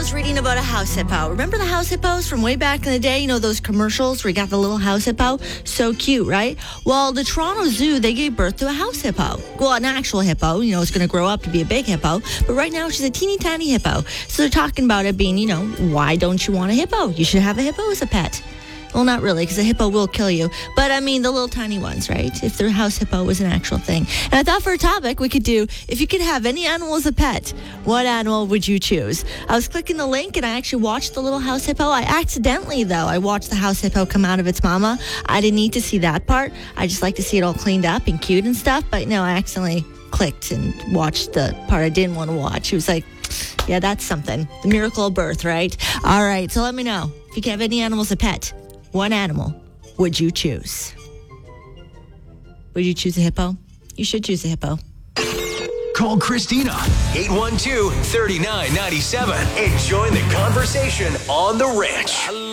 was reading about a house hippo. Remember the house hippos from way back in the day? You know, those commercials where you got the little house hippo? So cute, right? Well, the Toronto Zoo, they gave birth to a house hippo. Well, an actual hippo. You know, it's going to grow up to be a big hippo. But right now, she's a teeny tiny hippo. So they're talking about it being, why don't you want a hippo? You should have a hippo as a pet. Well, not really, because a hippo will kill you. But, I mean, the little tiny ones, right? If their house hippo was an actual thing. And I thought for a topic we could do, if you could have any animal as a pet, what animal would you choose? I was clicking the link, and I actually watched the little house hippo. I accidentally, though, I watched the house hippo come out of its mama. I didn't need to see that part. I just like to see it all cleaned up and cute and stuff. But, no, I accidentally clicked and watched the part I didn't want to watch. It was like, yeah, that's something. The miracle of birth, right? All right, so let me know. If you could have any animal as a pet, what animal would you choose? Would you choose a hippo? You should choose a hippo. Call Christina, 812-3997, and join the conversation on The Ranch.